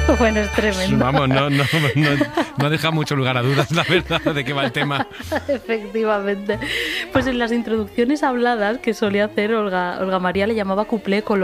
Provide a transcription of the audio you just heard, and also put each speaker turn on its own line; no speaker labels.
Bueno, es tremendo.
Vamos, no deja mucho lugar a dudas, la verdad, de qué va el tema.
Efectivamente. Pues en las introducciones habladas que solía hacer Olga María le llamaba cuplé